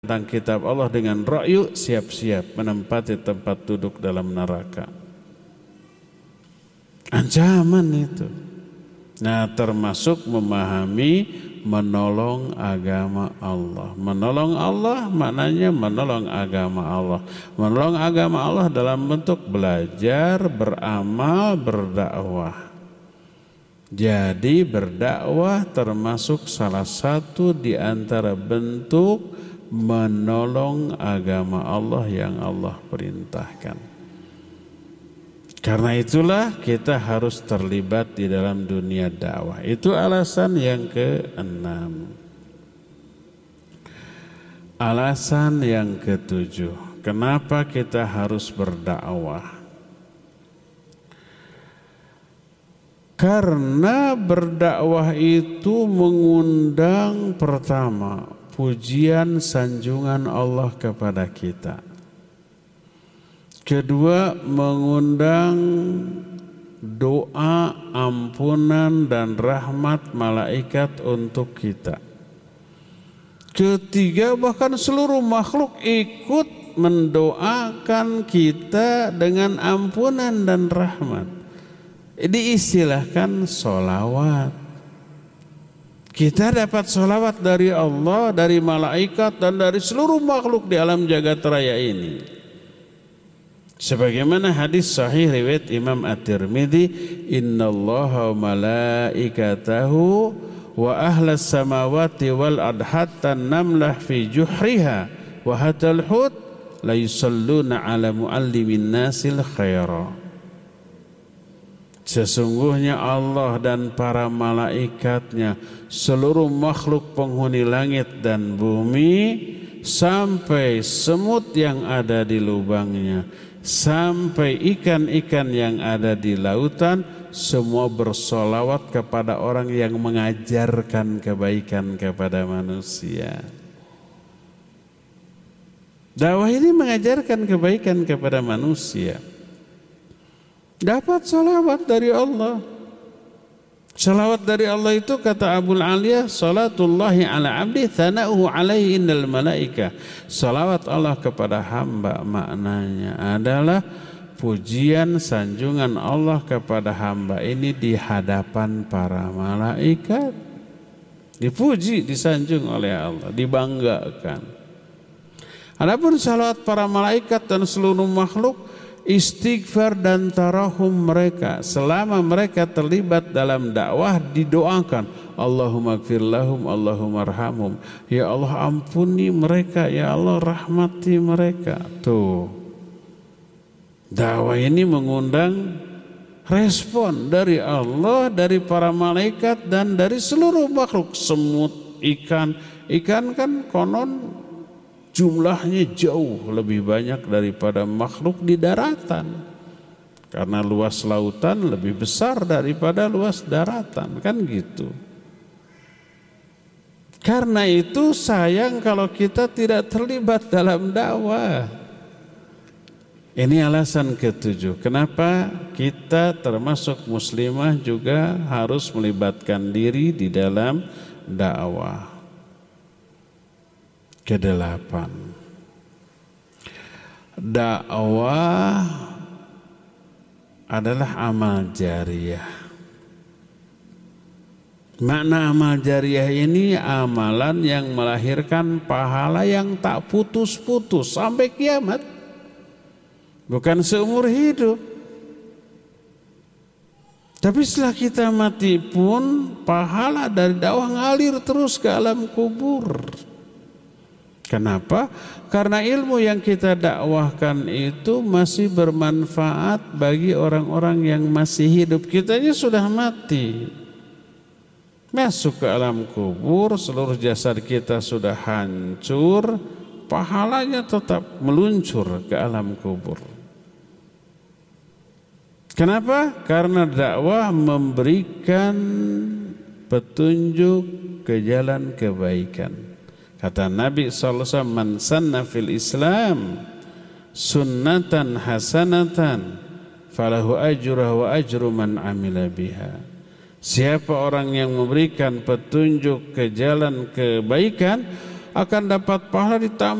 tentang kitab Allah dengan ra'yu, siap-siap menempati tempat duduk dalam neraka. Ancaman itu. Nah, termasuk memahami menolong agama Allah. Menolong Allah maknanya menolong agama Allah. Menolong agama Allah dalam bentuk belajar, beramal, berdakwah. Jadi berdakwah termasuk salah satu di antara bentuk menolong agama Allah yang Allah perintahkan. Karena itulah kita harus terlibat di dalam dunia dakwah. Itu alasan yang keenam. Alasan yang ketujuh, kenapa kita harus berdakwah? Karena berdakwah itu mengundang pertama pujian sanjungan Allah kepada kita. Kedua, mengundang doa ampunan dan rahmat malaikat untuk kita. Ketiga, bahkan seluruh makhluk ikut mendoakan kita dengan ampunan dan rahmat. Diistilahkan sholawat. Kita dapat sholawat dari Allah, dari malaikat dan dari seluruh makhluk di alam jagat raya ini. Sebagaimana hadis sahih riwayat Imam At-Tirmidzi, innallaha wa malaikatahu wa ahlas samawati wal ard hatta namlah fi juhriha wa hatal hut la yusalluna ala muallimin nasil khaira. Sesungguhnya Allah dan para malaikatnya, seluruh makhluk penghuni langit dan bumi, sampai semut yang ada di lubangnya, sampai ikan-ikan yang ada di lautan, semua bersolawat kepada orang yang mengajarkan kebaikan kepada manusia. Dakwah ini mengajarkan kebaikan kepada manusia. Dapat salawat dari Allah. Salawat dari Allah itu kata Abul Aliyah, salatullahi ala abdi thana'uhu alaihi innal malaika. Salawat Allah kepada hamba maknanya adalah pujian sanjungan Allah kepada hamba ini di hadapan para malaikat. Dipuji, disanjung oleh Allah, dibanggakan. Adapun salawat para malaikat dan seluruh makhluk, istighfar dan tarahum mereka selama mereka terlibat dalam dakwah didoakan, Allahumma gfir lahum, Allahumma arhamhum. Ya Allah ampuni mereka, ya Allah rahmati mereka. Tuh, dakwah ini mengundang respon dari Allah, dari para malaikat dan dari seluruh makhluk. Semut, ikan kan konon jumlahnya jauh lebih banyak daripada makhluk di daratan. Karena luas lautan lebih besar daripada luas daratan, kan gitu. Karena itu sayang kalau kita tidak terlibat dalam dakwah. Ini alasan ketujuh, kenapa kita termasuk muslimah juga harus melibatkan diri di dalam dakwah. Kedelapan, dakwah adalah amal jariyah. Makna amal jariyah ini amalan yang melahirkan pahala yang tak putus-putus sampai kiamat, bukan seumur hidup. Tapi setelah kita mati pun pahala dari dakwah ngalir terus ke alam kubur. Kenapa? Karena ilmu yang kita dakwahkan itu masih bermanfaat bagi orang-orang yang masih hidup. Kitanya sudah mati, masuk ke alam kubur, seluruh jasad kita sudah hancur, pahalanya tetap meluncur ke alam kubur. Kenapa? Karena dakwah memberikan petunjuk ke jalan kebaikan. Kata Nabi SAW, man sanna fil Islam sunnatan hasanatan falahu ajruha wa ajru man amila biha. Siapa orang yang memberikan petunjuk ke jalan kebaikan, akan dapat pahala ditambah